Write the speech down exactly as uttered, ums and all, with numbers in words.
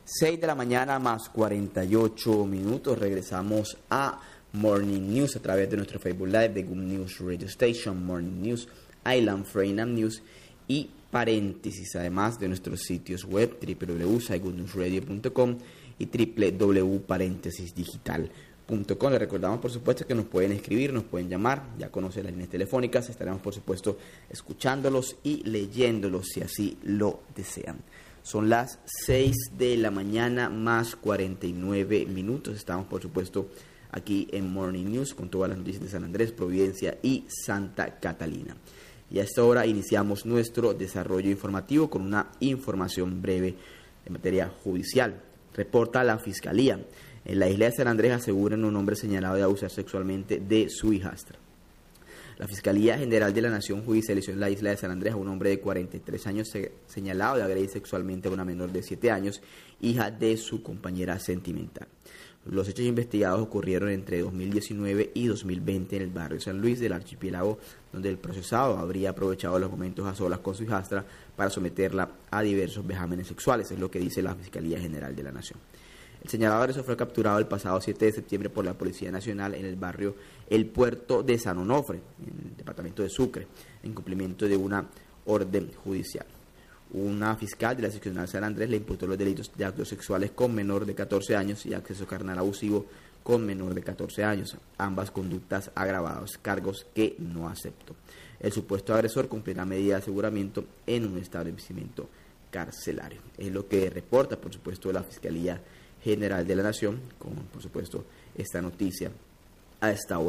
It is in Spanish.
seis de la mañana más cuarenta y ocho minutos. Regresamos a Morning News a través de nuestro Facebook Live de Good News Radio Station, Morning News, Island Freedom News y paréntesis, además de nuestros sitios web w w w punto sci good news radio punto com y w w w punto paréntesis digital punto com. Les recordamos, por supuesto, que nos pueden escribir, nos pueden llamar, ya conocen las líneas telefónicas, estaremos, por supuesto, escuchándolos y leyéndolos si así lo desean. Son las seis de la mañana más cuarenta y nueve minutos. Estamos, por supuesto, aquí en Morning News con todas las noticias de San Andrés, Providencia y Santa Catalina. Y a esta hora iniciamos nuestro desarrollo informativo con una información breve en materia judicial. Reporta la Fiscalía. En la isla de San Andrés aseguran un hombre señalado de abusar sexualmente de su hijastra. La Fiscalía General de la Nación judicializó en la isla de San Andrés a un hombre de cuarenta y tres años se, señalado de agredir sexualmente a una menor de siete años, hija de su compañera sentimental. Los hechos investigados ocurrieron entre dos mil diecinueve y dos mil veinte en el barrio San Luis del archipiélago, donde el procesado habría aprovechado los momentos a solas con su hijastra para someterla a diversos vejámenes sexuales, es lo que dice la Fiscalía General de la Nación. El señalado agresor fue capturado el pasado siete de septiembre por la Policía Nacional en el barrio El Puerto de San Onofre, en el departamento de Sucre, en cumplimiento de una orden judicial. Una fiscal de la seccional San Andrés le imputó los delitos de actos sexuales con menor de catorce años y acceso carnal abusivo con menor de catorce años, ambas conductas agravadas, cargos que no aceptó. El supuesto agresor cumplirá medida de aseguramiento en un establecimiento carcelario. Es lo que reporta, por supuesto, la Fiscalía General de la Nación, con, por supuesto, esta noticia a esta hora.